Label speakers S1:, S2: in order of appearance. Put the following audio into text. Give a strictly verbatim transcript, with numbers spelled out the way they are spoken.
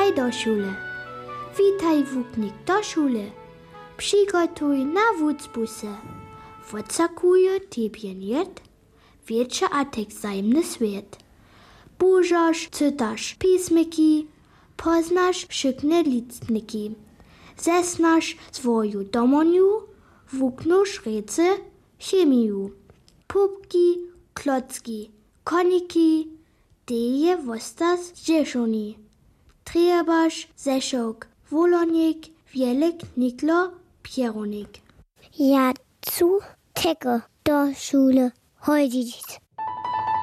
S1: Witaj do szule. Witaj włóknik do szule. Przygotuj na wódzbuse. Wodsakuję tebie niet. Wiecie a tek zajemny swiet. Bużasz, cytasz pismiki. Poznasz szykne licniki. Zesnasz swoju domoniu. Włóknusz rece chemiju. Pupki, klocki, koniki. Deje wostas dzieszoni. Triebasz, zeszok, wolonik, wielek, niklo, pieronik.
S2: Ja zu tecke do Schule heute